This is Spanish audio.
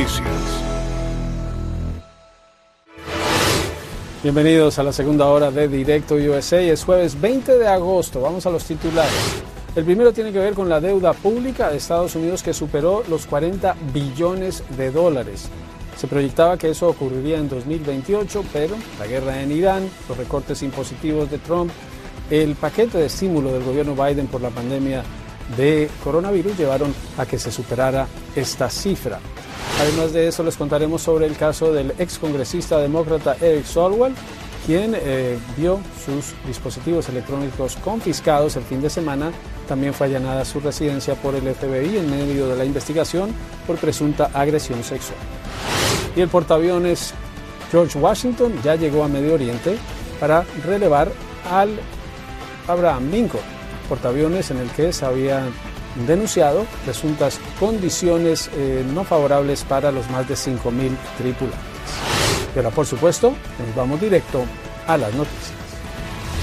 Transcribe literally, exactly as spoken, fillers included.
Noticias. Bienvenidos a la segunda hora de Directo U S A. Es jueves veinte de agosto. Vamos a los titulares. El primero tiene que ver con la deuda pública de Estados Unidos, que superó los cuarenta billones de dólares. Se proyectaba que eso ocurriría en dos mil veintiocho, pero la guerra en Irán, los recortes impositivos de Trump, el paquete de estímulo del gobierno Biden por la pandemia de coronavirus llevaron a que se superara esta cifra. Además de eso, les contaremos sobre el caso del excongresista demócrata Eric Swalwell, quien eh, vio sus dispositivos electrónicos confiscados el fin de semana. También fue allanada su residencia por el F B I en medio de la investigación por presunta agresión sexual. Y el portaaviones George Washington ya llegó a Medio Oriente para relevar al Abraham Lincoln, portaaviones en el que se habían denunciado presuntas condiciones eh, no favorables para los más de cinco mil tripulantes. Y ahora, por supuesto, nos vamos directo a las noticias.